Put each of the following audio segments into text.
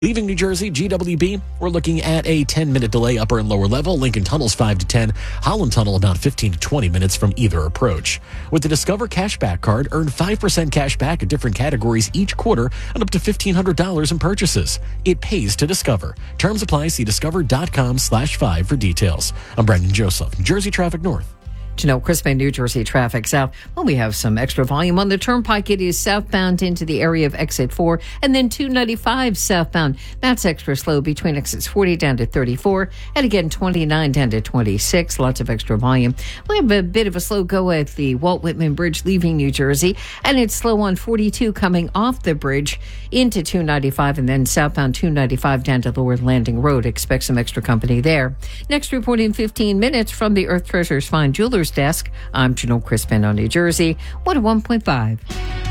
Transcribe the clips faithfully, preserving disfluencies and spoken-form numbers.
Leaving New Jersey, G W B, we're looking at a ten-minute delay upper and lower level. Lincoln Tunnel's five to ten. Holland Tunnel about fifteen to twenty minutes from either approach. With the Discover Cashback Card, earn five percent cash back in different categories each quarter and up to fifteen hundred dollars in purchases. It pays to Discover. Terms apply. See discover.com slash five for details. I'm Brendan Joseph, Jersey Traffic North. Janelle Crispin, New Jersey traffic south. Well, we have some extra volume on the turnpike. It is southbound into the area of exit four and then two ninety-five southbound. That's extra slow between exits forty down to thirty-four and again twenty-nine down to twenty-six. Lots of extra volume. We have a bit of a slow go at the Walt Whitman Bridge leaving New Jersey, and it's slow on forty-two coming off the bridge into two ninety-five and then southbound two ninety-five down to Lower Landing Road. Expect some extra company there. Next report in fifteen minutes from the Earth Treasures Fine Jewelers desk. I'm Janelle Crispin on New Jersey one oh one point five.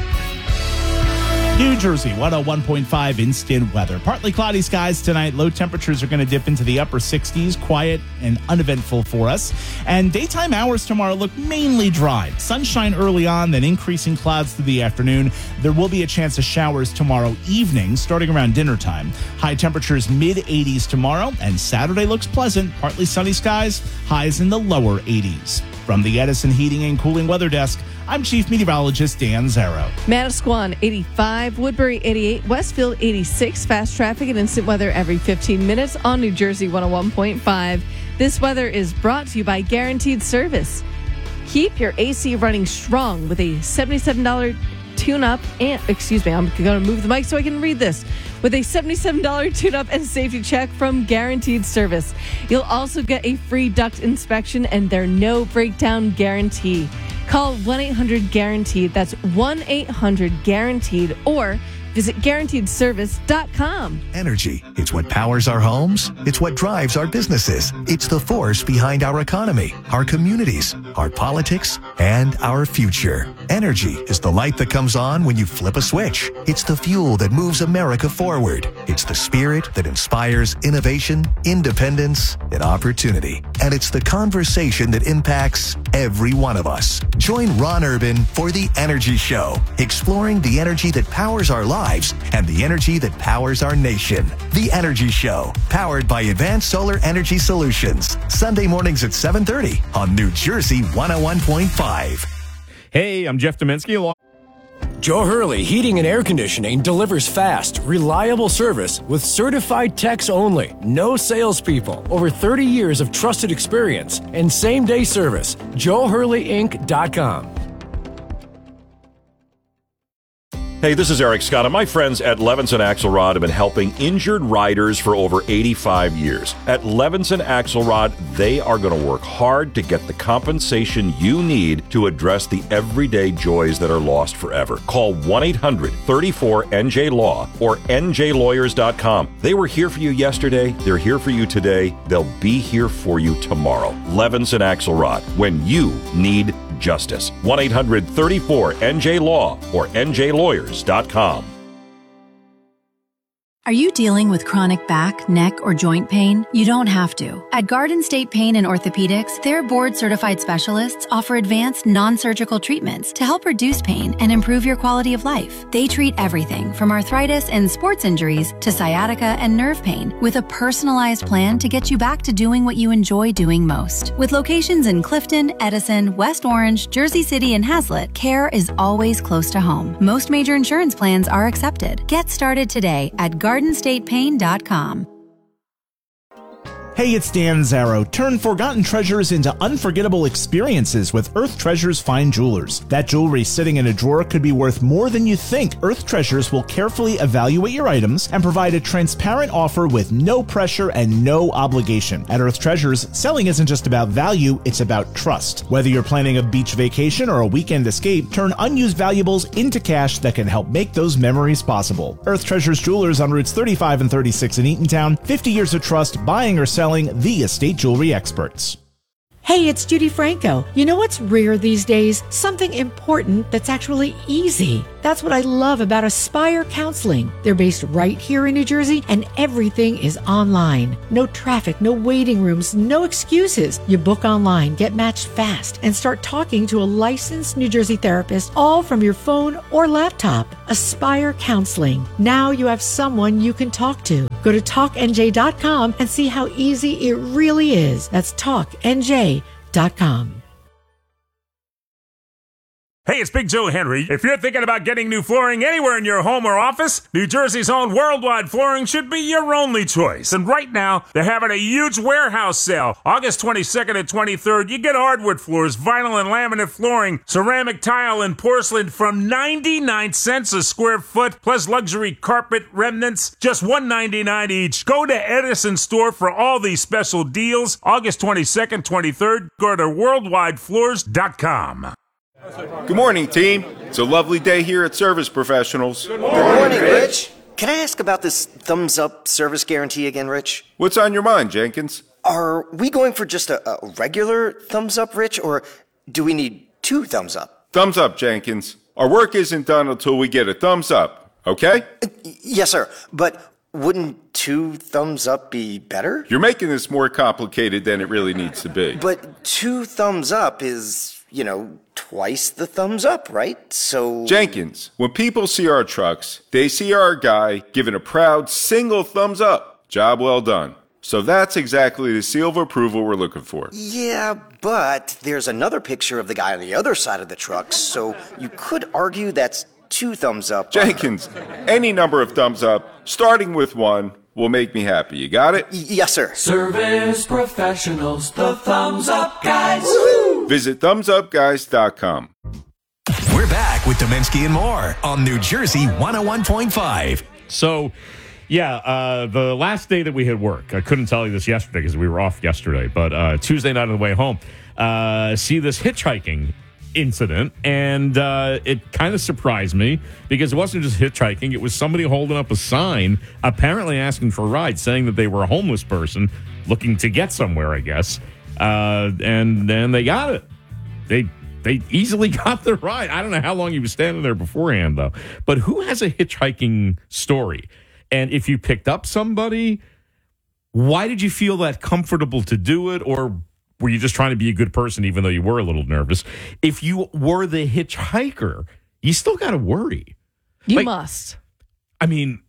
New Jersey, one oh one point five instant weather. Partly cloudy skies tonight. Low temperatures are going to dip into the upper sixties. Quiet and uneventful for us. And daytime hours tomorrow look mainly dry. Sunshine early on, then increasing clouds through the afternoon. There will be a chance of showers tomorrow evening, starting around dinner time. High temperatures mid eighties tomorrow, and Saturday looks pleasant. Partly sunny skies, highs in the lower eighties. From the Edison Heating and Cooling Weather Desk, I'm Chief Meteorologist Dan Zarrow. Manasquan eighty-five, Woodbury eighty-eight, Westfield eighty-six. Fast traffic and instant weather every fifteen minutes on New Jersey one oh one point five. This weather is brought to you by Guaranteed Service. Keep your A C running strong with a seventy-seven dollars tune-up and, excuse me, I'm going to move the mic so I can read this. With a seventy-seven dollars tune-up and safety check from Guaranteed Service. You'll also get a free duct inspection and their no breakdown guarantee. Call one eight hundred guaranteed. That's one eight hundred guaranteed or visit guaranteed service dot com. Energy. It's what powers our homes. It's what drives our businesses. It's the force behind our economy, our communities, our politics, and our future. Energy is the light that comes on when you flip a switch. It's the fuel that moves America forward. It's the spirit that inspires innovation, independence, and opportunity. And it's the conversation that impacts every one of us. Join Ron Urban for The Energy Show, exploring the energy that powers our lives and the energy that powers our nation. The Energy Show, powered by Advanced Solar Energy Solutions. Sunday mornings at seven thirty on New Jersey one oh one point five. Hey, I'm Jeff Dominski. Joe Hurley Heating and Air Conditioning delivers fast, reliable service with certified techs only. No salespeople. Over thirty years of trusted experience and same-day service. Joe Hurley Inc dot com. Hey, this is Eric Scott, and my friends at Levinson Axelrod have been helping injured riders for over eighty-five years. At Levinson Axelrod, they are going to work hard to get the compensation you need to address the everyday joys that are lost forever. Call one eight hundred thirty-four N J Law or N J lawyers dot com. They were here for you yesterday, they're here for you today, they'll be here for you tomorrow. Levinson Axelrod, when you need justice. one eight hundred thirty-four N J Law or N J lawyers dot com. Are you dealing with chronic back, neck, or joint pain? You don't have to. At Garden State Pain and Orthopedics, their board-certified specialists offer advanced non-surgical treatments to help reduce pain and improve your quality of life. They treat everything from arthritis and sports injuries to sciatica and nerve pain with a personalized plan to get you back to doing what you enjoy doing most. With locations in Clifton, Edison, West Orange, Jersey City, and Hazlet, care is always close to home. Most major insurance plans are accepted. Get started today at garden state pain dot com. Hey, it's Dan Zarrow. Turn forgotten treasures into unforgettable experiences with Earth Treasures Fine Jewelers. That jewelry sitting in a drawer could be worth more than you think. Earth Treasures will carefully evaluate your items and provide a transparent offer with no pressure and no obligation. At Earth Treasures, selling isn't just about value, it's about trust. Whether you're planning a beach vacation or a weekend escape, turn unused valuables into cash that can help make those memories possible. Earth Treasures Jewelers on Routes thirty-five and thirty-six in Eatontown. fifty years of trust, buying or selling, the estate jewelry experts. Hey, it's Judy Franco. You know what's rare these days? Something important that's actually easy. That's what I love about Aspire Counseling. They're based right here in New Jersey, and everything is online. No traffic, no waiting rooms, no excuses. You book online, get matched fast, and start talking to a licensed New Jersey therapist, all from your phone or laptop. Aspire Counseling. Now you have someone you can talk to. Go to talk N J dot com and see how easy it really is. That's talk N J dot com. Hey, it's Big Joe Henry. If you're thinking about getting new flooring anywhere in your home or office, New Jersey's own Worldwide Flooring should be your only choice. And right now, they're having a huge warehouse sale. August twenty-second and twenty-third, you get hardwood floors, vinyl and laminate flooring, ceramic tile and porcelain from ninety-nine cents a square foot, plus luxury carpet remnants, just one ninety-nine each. Go to Edison Store for all these special deals. August twenty-second, twenty-third, go to worldwide floors dot com. Good morning, team. It's a lovely day here at Service Professionals. Good morning, Rich. Can I ask about this thumbs up service guarantee again, Rich? What's on your mind, Jenkins? Are we going for just a, a regular thumbs up, Rich, or do we need two thumbs up? Thumbs up, Jenkins. Our work isn't done until we get a thumbs up, okay? Uh, yes, sir. But wouldn't two thumbs up be better? You're making this more complicated than it really needs to be. But two thumbs up is, you know, twice the thumbs up, right? So... Jenkins, when people see our trucks, they see our guy giving a proud single thumbs up. Job well done. So that's exactly the seal of approval we're looking for. Yeah, but there's another picture of the guy on the other side of the truck, so you could argue that's two thumbs up. Jenkins, any number of thumbs up, starting with one, will make me happy. You got it? Y- yes, sir. Service Professionals, the thumbs up guys. Woo-hoo! Visit thumbs up guys dot com. We're back with Domensky and more on New Jersey one oh one point five. So, yeah, uh, the last day that we had work, I couldn't tell you this yesterday because we were off yesterday, but uh, Tuesday night on the way home, uh, see this hitchhiking incident, and uh, it kind of surprised me because it wasn't just hitchhiking. It was somebody holding up a sign, apparently asking for a ride, saying that they were a homeless person looking to get somewhere, I guess. Uh, and then they got it. They they easily got the ride. I don't know how long he was standing there beforehand, though. But who has a hitchhiking story? And if you picked up somebody, why did you feel that comfortable to do it? Or were you just trying to be a good person, even though you were a little nervous? If you were the hitchhiker, you still got to worry. You like, must. I mean,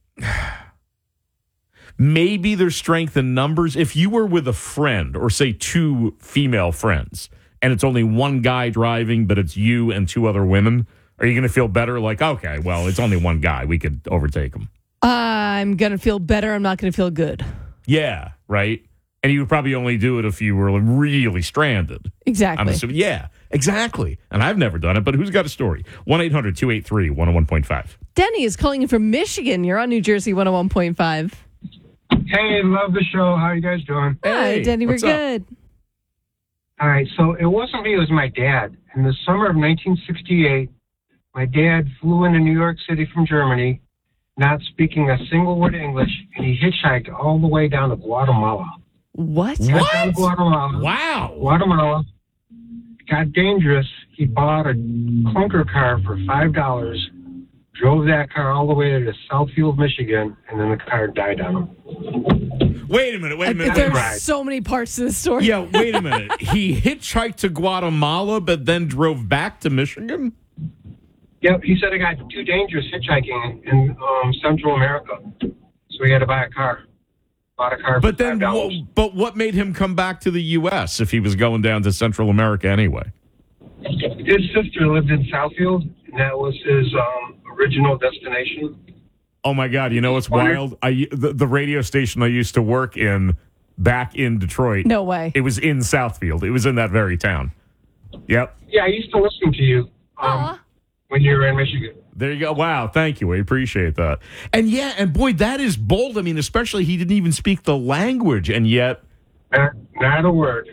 maybe there's strength in numbers. If you were with a friend or, say, two female friends, and it's only one guy driving, but it's you and two other women, are you going to feel better? Like, okay, well, it's only one guy. We could overtake him. I'm going to feel better. I'm not going to feel good. Yeah, right? And you would probably only do it if you were really stranded. Exactly. I'm assuming, yeah, exactly. And I've never done it, but who's got a story? one eight hundred two eight three one oh one point five. Denny is calling in from Michigan. You're on New Jersey one oh one point five. Hey, love the show. How you guys doing? Hi, Hey, Denny. We're what's up? good. All right, so it wasn't me, it was my dad. In the summer of nineteen sixty-eight, my dad flew into New York City from Germany, not speaking a single word of English, and he hitchhiked all the way down to Guatemala. What? Got down to Guatemala. Wow. Guatemala. Got dangerous. He bought a clunker car for five dollars, drove that car all the way to Southfield, Michigan, and then the car died on him. Wait a minute, wait a minute. There's Right. so many parts to the story. Yeah, wait a minute. He hitchhiked to Guatemala, but then drove back to Michigan? Yep, he said it got too dangerous hitchhiking in um, Central America, so he had to buy a car. Bought a car for But then, five dollars. wha- but what made him come back to the U S if he was going down to Central America anyway? His sister lived in Southfield, and that was his um, original destination. Oh my God! You know what's wild? I the, the radio station I used to work in back in Detroit. No way. It was in Southfield. It was in that very town. Yep. Yeah, I used to listen to you um, when you were in Michigan. There you go. Wow. Thank you. I appreciate that. And yeah, and boy, that is bold. I mean, especially he didn't even speak the language, and yet. Not, not a word.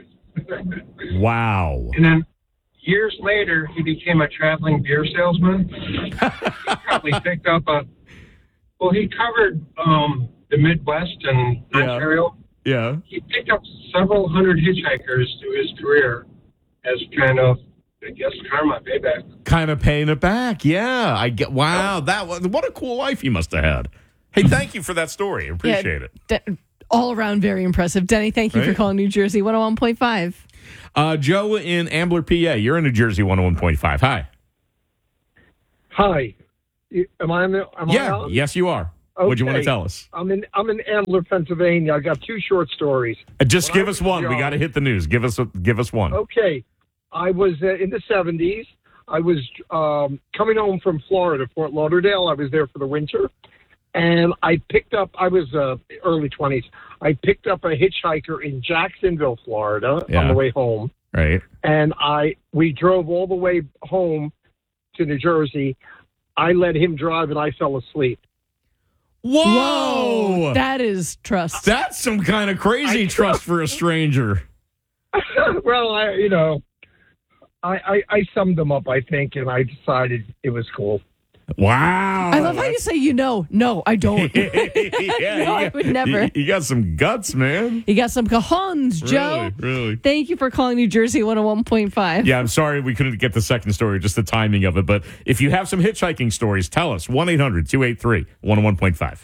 Wow. And then years later, he became a traveling beer salesman. He probably picked up a. Well, he covered um, the Midwest and Yeah. Ontario. Yeah. He picked up several hundred hitchhikers through his career as kind of, I guess, karma, payback. Kind of paying it back. Yeah. I get. Wow. That was, what a cool life he must have had. Hey, thank you for that story. I appreciate Yeah, it. De- all around very impressive. Denny, thank you Right? for calling New Jersey one oh one point five. Uh, Joe in Ambler, P A. You're in New Jersey one oh one point five. Hi. Hi. Am I on the, am yeah. I on? Yes, you are. Okay. What do you want to tell us? I'm in I'm in Ambler, Pennsylvania. I got two short stories. Uh, just When give I us was one. young- We got to hit the news. Give us a, give us one. Okay. I was uh, in the seventies. I was um, coming home from Florida, Fort Lauderdale. I was there for the winter. And I picked up, I was uh, early twenties. I picked up a hitchhiker in Jacksonville, Florida Yeah. on the way home. Right. And I we drove all the way home to New Jersey. I let him drive and I fell asleep. Whoa! That is trust. That's some kind of crazy trust for a stranger. Well, I, you know, I, I, I summed them up, I think, and I decided it was cool. Wow. I love how you say, you know. No, I don't. yeah, no, you I got- would never. You, you got some guts, man. You got some cajones, Joe. Really, really. Thank you for calling New Jersey one oh one point five. Yeah, I'm sorry we couldn't get the second story, just the timing of it. But if you have some hitchhiking stories, tell us. one eight hundred two eight three one oh one point five.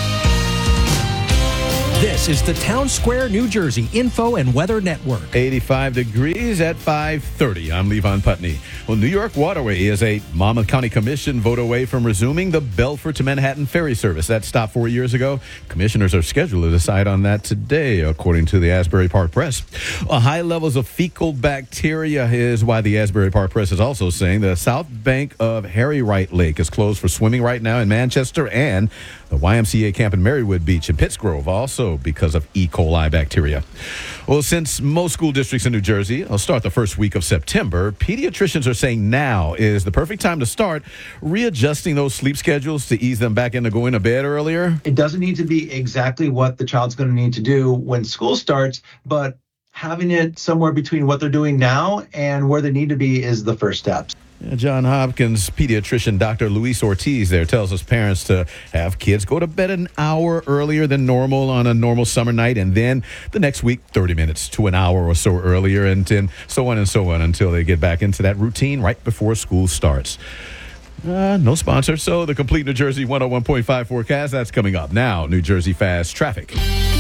This is the Town Square, New Jersey Info and Weather Network. eighty-five degrees at five thirty. I'm Levon Putney. Well, New York Waterway is a Monmouth County Commission vote away from resuming the Belfort to Manhattan ferry service. That stopped four years ago. Commissioners are scheduled to decide on that today, according to the Asbury Park Press. Uh, high levels of fecal bacteria is why the Asbury Park Press is also saying the south bank of Harry Wright Lake is closed for swimming right now in Manchester, and the Y M C A camp in Marywood Beach in Pittsgrove also because of E. coli bacteria. Well, since most school districts in New Jersey will start the first week of September, pediatricians are saying now is the perfect time to start readjusting those sleep schedules to ease them back into going to bed earlier. It doesn't need to be exactly what the child's going to need to do when school starts, but having it somewhere between what they're doing now and where they need to be is the first steps. John Hopkins pediatrician Doctor Luis Ortiz there tells us parents to have kids go to bed an hour earlier than normal on a normal summer night, and then the next week thirty minutes to an hour or so earlier, and then so on and so on until they get back into that routine right before school starts. Uh, no sponsor, so the complete New Jersey one oh one point five forecast, that's coming up now. New Jersey Fast Traffic.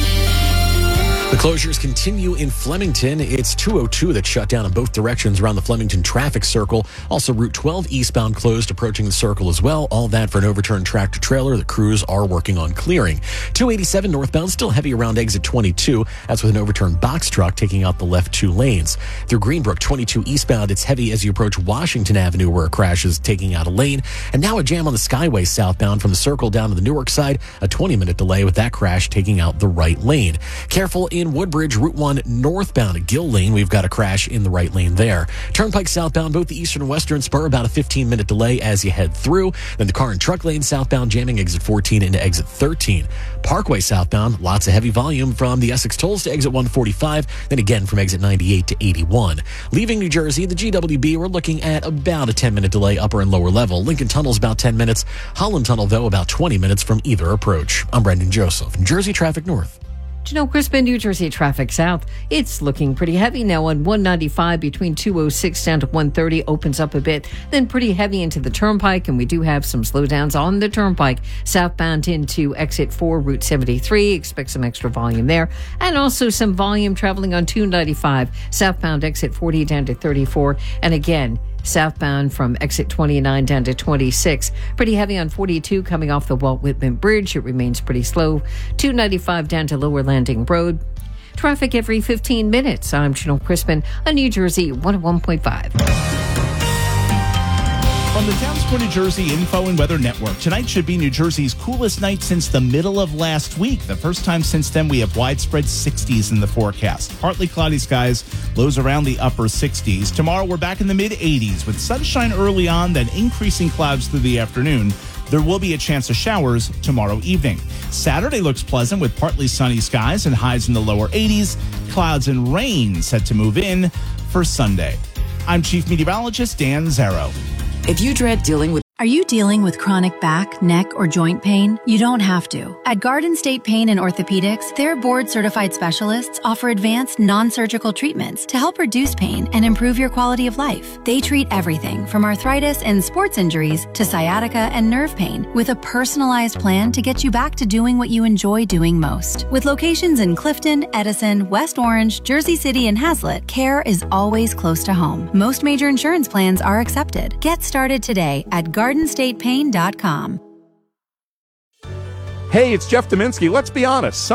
The closures continue in Flemington. It's two oh two that shut down in both directions around the Flemington traffic circle. Also, Route twelve eastbound closed approaching the circle as well. All that for an overturned tractor trailer that crews are working on clearing. two eighty-seven northbound still heavy around exit twenty-two. That's with an overturned box truck taking out the left two lanes. Through Greenbrook, twenty-two eastbound, it's heavy as you approach Washington Avenue where a crash is taking out a lane. And now a jam on the Skyway southbound from the circle down to the Newark side. A twenty minute delay with that crash taking out the right lane. Careful in Woodbridge, Route one northbound at Gill Lane. We've got a crash in the right lane there. Turnpike southbound, both the eastern and western spur, about a fifteen minute delay as you head through. Then the car and truck lane southbound, jamming exit fourteen into exit thirteen. Parkway southbound, lots of heavy volume from the Essex tolls to exit one forty-five, then again from exit ninety-eight to eighty-one. Leaving New Jersey, the G W B, we're looking at about a ten minute delay upper and lower level. Lincoln Tunnel's about ten minutes. Holland Tunnel, though, about twenty minutes from either approach. I'm Brendan Joseph, New Jersey Traffic North. Janelle Crispin, New Jersey traffic south. It's looking pretty heavy now on one ninety-five between two oh six down to one thirty, opens up a bit, then pretty heavy into the Turnpike, and we do have some slowdowns on the Turnpike southbound into exit four, Route seventy-three. Expect some extra volume there, and also some volume traveling on two ninety-five southbound exit forty down to thirty-four, and again southbound from exit twenty-nine down to twenty-six. Pretty heavy on forty-two coming off the Walt Whitman Bridge. It remains pretty slow. two ninety-five down to Lower Landing Road. Traffic every fifteen minutes. I'm Janelle Crispin on New Jersey one oh one point five. From the Town Square, New Jersey Info and Weather Network, tonight should be New Jersey's coolest night since the middle of last week. The first time since then, we have widespread sixties in the forecast. Partly cloudy skies, lows around the upper sixties. Tomorrow, we're back in the mid-eighties with sunshine early on, then increasing clouds through the afternoon. There will be a chance of showers tomorrow evening. Saturday looks pleasant with partly sunny skies and highs in the lower eighties. Clouds and rain set to move in for Sunday. I'm Chief Meteorologist Dan Zarrow. If you dread dealing with Are you dealing with chronic back, neck, or joint pain? You don't have to. At Garden State Pain and Orthopedics, their board-certified specialists offer advanced non-surgical treatments to help reduce pain and improve your quality of life. They treat everything from arthritis and sports injuries to sciatica and nerve pain with a personalized plan to get you back to doing what you enjoy doing most. With locations in Clifton, Edison, West Orange, Jersey City, and Hazlet, care is always close to home. Most major insurance plans are accepted. Get started today at garden state pain dot com. Hey, it's Jeff Dominski. Let's be honest.